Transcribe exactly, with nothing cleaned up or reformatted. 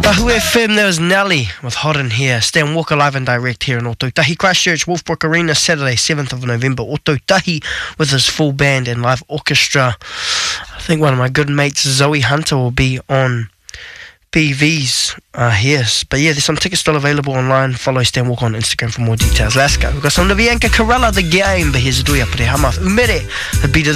Tahu F M, there was Nelly with Hot In Here. Stan Walker live and direct here in Otautahi. Christchurch, Wolfbrook Arena, Saturday, seventh of November. Otautahi with his full band and live orchestra. I think one of my good mates, Zoe Hunter, will be on P Vs uh, here. But yeah, there's some tickets still available online. Follow Stan Walker on Instagram for more details. Let's go. We've got some of Bianca Carella, The Game. But here's Duia Pere Hamath Umere, the beat of